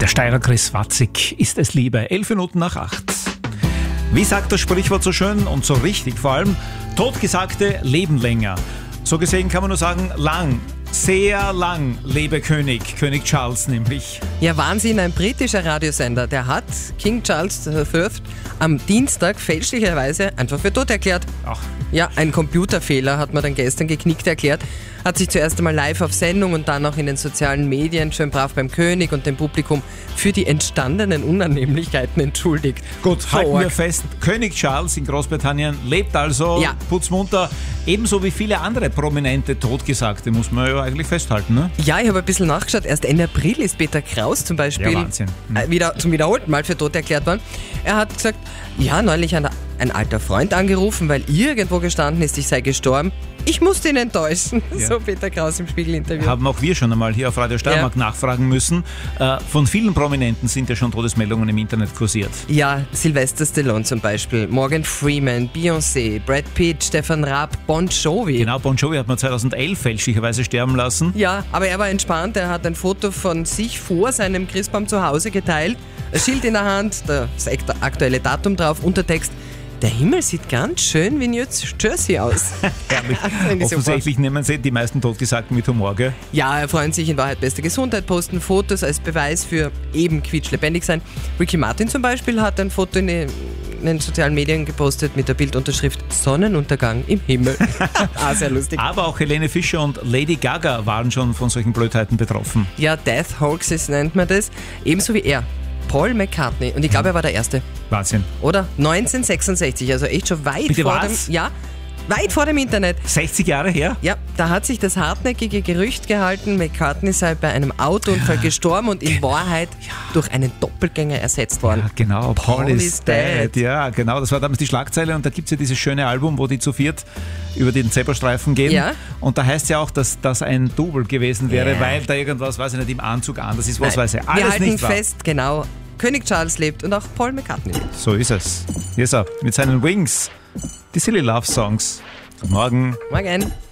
Der Steirer Chris Watzig ist es Liebe. 11:11. Wie sagt das Sprichwort so schön und so richtig vor allem? Totgesagte leben länger. So gesehen kann man nur sagen, lang, sehr lang lebe König Charles nämlich. Ja, Wahnsinn, ein britischer Radiosender, der hat King Charles III am Dienstag fälschlicherweise einfach für tot erklärt. Ach. Ja, ein Computerfehler hat man dann gestern geknickt erklärt. Hat sich zuerst einmal live auf Sendung und dann auch in den sozialen Medien schön brav beim König und dem Publikum für die entstandenen Unannehmlichkeiten entschuldigt. Gut, halten wir fest, König Charles in Großbritannien lebt also putzmunter, ebenso wie viele andere prominente Totgesagte, muss man ja eigentlich festhalten, ne? Ja, ich habe ein bisschen nachgeschaut. Erst Ende April ist Peter Kraus zum Beispiel wieder zum wiederholten Mal für tot erklärt worden. Er hat gesagt, ja, neulich ein alter Freund angerufen, weil irgendwo gestanden ist, ich sei gestorben. Ich musste ihn enttäuschen, so Peter Kraus im Spiegel-Interview. Haben auch wir schon einmal hier auf Radio Steiermark nachfragen müssen. Von vielen Prominenten sind ja schon Todesmeldungen im Internet kursiert. Ja, Sylvester Stallone zum Beispiel, Morgan Freeman, Beyoncé, Brad Pitt, Stefan Raab, Bon Jovi. Genau, Bon Jovi hat man 2011 fälschlicherweise sterben lassen. Ja, aber er war entspannt, er hat ein Foto von sich vor seinem Christbaum zu Hause geteilt, ein Schild in der Hand, das aktuelle Datum drauf, Untertext: Der Himmel sieht ganz schön wie New Jersey aus. Herrlich. Offensichtlich nehmen sie die meisten Totgesagten mit Humor, gell? Ja, er freut sich in Wahrheit beste Gesundheit, posten Fotos als Beweis für eben quietschlebendig sein. Ricky Martin zum Beispiel hat ein Foto in den sozialen Medien gepostet mit der Bildunterschrift Sonnenuntergang im Himmel. Sehr lustig. Aber auch Helene Fischer und Lady Gaga waren schon von solchen Blödheiten betroffen. Ja, Death Hoaxes nennt man das. Ebenso wie er. Paul McCartney. Und ich glaube, er war der Erste. Wahnsinn. Oder? 1966, also echt schon weit weit vor dem Internet. 60 Jahre her? Ja, da hat sich das hartnäckige Gerücht gehalten, McCartney sei bei einem Autounfall gestorben und in Wahrheit durch einen Doppelgänger ersetzt worden. Ja, genau. Paul is dead. Ja, genau. Das war damals die Schlagzeile und da gibt es ja dieses schöne Album, wo die zu viert über den Zebrastreifen gehen. Ja. Und da heißt ja auch, dass das ein Double gewesen wäre, weil da irgendwas, weiß ich nicht, im Anzug an. Das ist was, weiß ich. Alles wir halten nicht wahr. fest, genau. König Charles lebt und auch Paul McCartney lebt. So ist es. Hier ist er mit seinen Wings. Die Silly Love Songs. Guten Morgen. Morgen.